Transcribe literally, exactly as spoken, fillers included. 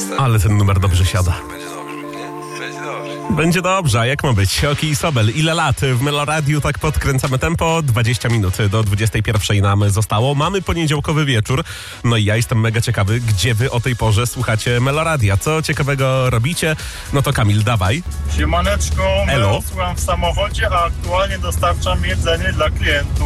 Ale ten numer dobrze siada. Będzie dobrze, nie? Będzie dobrze. Będzie dobrze, a jak ma być? Oki i Sobel, ile lat w Meloradiu tak podkręcamy tempo? dwadzieścia minut do dwudziestej pierwszej nam zostało. Mamy poniedziałkowy wieczór, no i ja jestem mega ciekawy, gdzie wy o tej porze słuchacie Meloradia. Co ciekawego robicie? No to Kamil, dawaj. Siemaneczko, Elo. słucham w samochodzie, a aktualnie dostarczam jedzenie dla klientów.